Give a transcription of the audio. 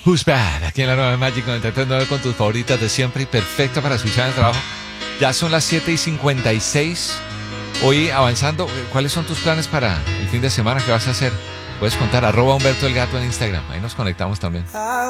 Who's Bad, aquí en la nueva Magic 93.9 con tus favoritas de siempre y perfecta para escuchar en el trabajo. Ya son las 7:56. Hoy avanzando, ¿cuáles son tus planes para el fin de semana? ¿Qué vas a hacer? Puedes contar, @Humberto el Gato en Instagram. Ahí nos conectamos también.